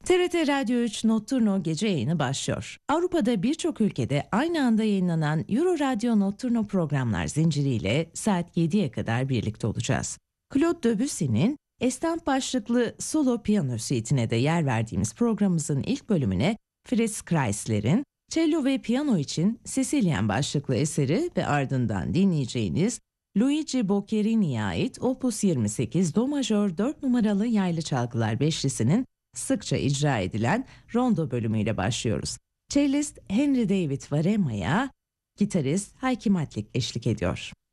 TRT Radyo 3 Notturno gece yayını başlıyor. Avrupa'da birçok ülkede aynı anda yayınlanan Euro Radyo Notturno programlar zinciriyle saat 7'ye kadar birlikte olacağız. Claude Debussy'nin estamp başlıklı solo piyano suite'ine de yer verdiğimiz programımızın ilk bölümüne Fritz Kreisler'in cello ve piyano için Sicilian başlıklı eseri ve ardından dinleyeceğiniz Luigi Boccherini'ye ait Opus 28 Do majör 4 numaralı yaylı çalgılar beşlisinin sıkça icra edilen rondo bölümüyle başlıyoruz. Cellist Henry David Varema'ya gitarist Hayki Matlik eşlik ediyor.